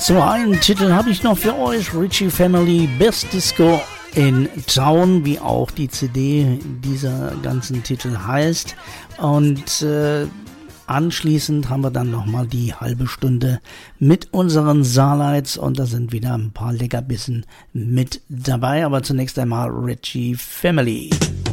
So, einen Titel habe ich noch für euch. Ritchie Family, Best Disco in Town, wie auch die CD dieser ganzen Titel heißt. Und anschließend haben wir dann nochmal die halbe Stunde mit unseren Saarlights und da sind wieder ein paar Leckerbissen mit dabei. Aber zunächst einmal Ritchie Family.